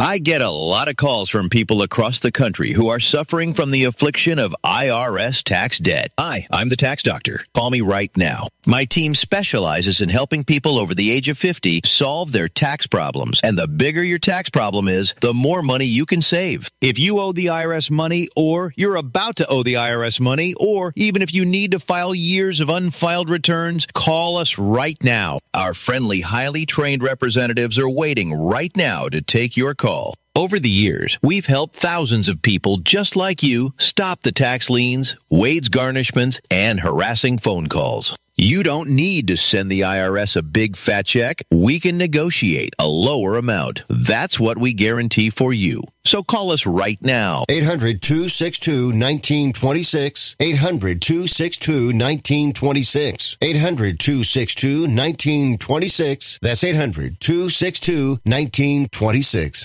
I get a lot of calls from people across the country who are suffering from the affliction of IRS tax debt. Hi, I'm the tax doctor. Call me right now. My team specializes in helping people over the age of 50 solve their tax problems. And the bigger your tax problem is, the more money you can save. If you owe the IRS money, or you're about to owe the IRS money, or even if you need to file years of unfiled returns, call us right now. Our friendly, highly trained representatives are waiting right now to take your call. Over the years, we've helped thousands of people just like you stop the tax liens, wage garnishments, and harassing phone calls. You don't need to send the IRS a big fat check. We can negotiate a lower amount. That's what we guarantee for you. So call us right now. 800-262-1926. 800-262-1926. 800-262-1926. That's 800-262-1926.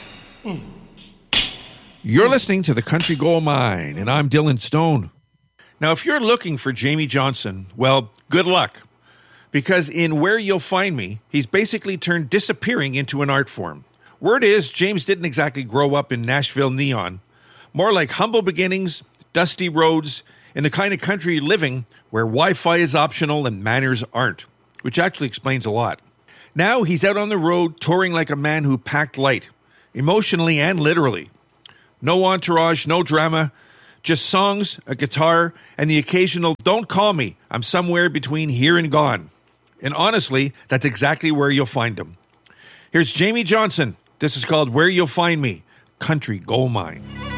You're listening to The Country Gold Mine, and I'm Dylan Stone. Now, if you're looking for Jamie Johnson, well, good luck. Because in Where You'll Find Me, he's basically turned disappearing into an art form. Word is, James didn't exactly grow up in Nashville neon. More like humble beginnings, dusty roads, and the kind of country living where Wi-Fi is optional and manners aren't, which actually explains a lot. Now he's out on the road touring like a man who packed light, emotionally and literally. No entourage, no drama, just songs, a guitar, and the occasional "don't call me, I'm somewhere between here and gone." And honestly, that's exactly where you'll find him. Here's Jamie Johnson. This is called Where You'll Find Me, Country Gold Mine.